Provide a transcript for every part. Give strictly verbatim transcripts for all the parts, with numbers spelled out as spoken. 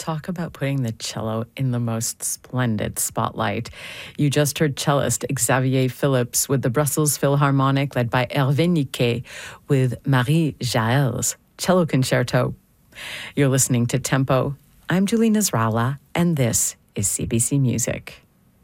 talk about putting the cello in the most splendid spotlight. You just heard cellist Xavier Phillips with the Brussels Philharmonic, led by Hervé Niquet, with Marie Jaël's cello concerto. You're listening to Tempo. I'm Julie Nasrallah, and this is C B C Music.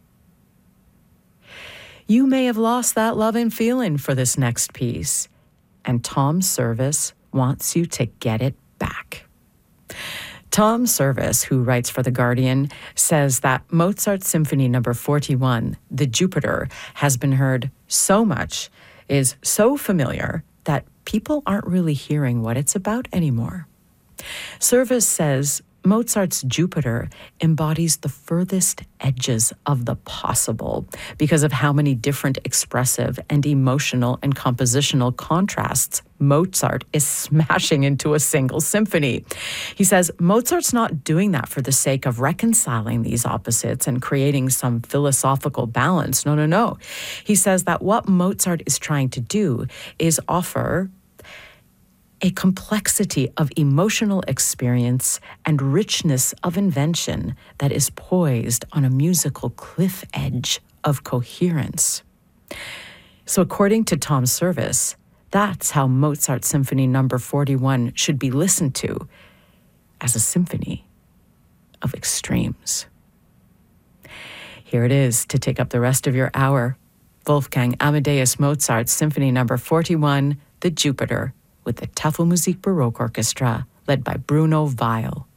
You may have lost that love and feeling for this next piece, and Tom Service wants you to get it back. Tom Service, who writes for The Guardian, says that Mozart's Symphony number forty-one, The Jupiter, has been heard so much, is so familiar, that people aren't really hearing what it's about anymore. Service says Mozart's Jupiter embodies the furthest edges of the possible because of how many different expressive and emotional and compositional contrasts Mozart is smashing into a single symphony. He says Mozart's not doing that for the sake of reconciling these opposites and creating some philosophical balance. No, no, no. He says that what Mozart is trying to do is offer a complexity of emotional experience and richness of invention that is poised on a musical cliff edge of coherence. So according to Tom Service, that's how Mozart Symphony number forty-one should be listened to, as a symphony of extremes. Here it is to take up the rest of your hour. Wolfgang Amadeus Mozart's Symphony number forty-one, The Jupiter, with the Tafelmusik Baroque Orchestra, led by Bruno Weil.